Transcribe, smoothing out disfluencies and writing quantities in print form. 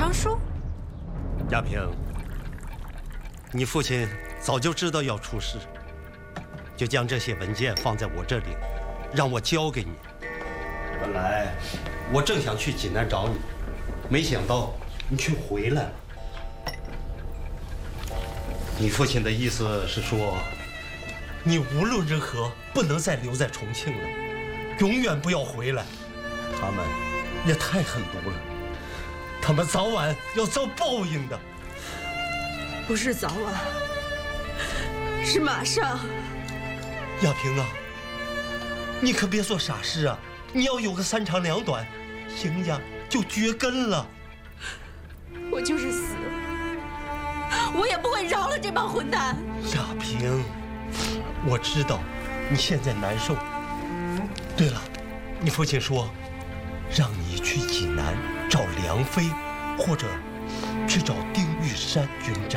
偿书？ 亚平，你父亲早就知道要出事，就将这些文件放在我这里，让我交给你。本来我正想去济南找你，没想到你却回来了。你父亲的意思是说，你无论如何不能再留在重庆了，永远不要回来。他们也太狠毒了，他们早晚要遭报应的。 不是早晚，是马上。 亚平啊，你可别做傻事啊！你要有个三长两短，邢家就绝根了。 我就是死，我也不会饶了这帮混蛋。 亚平，我知道你现在难受。对了，你父亲说，让你去济南找梁飞，或者去找丁玉山军长。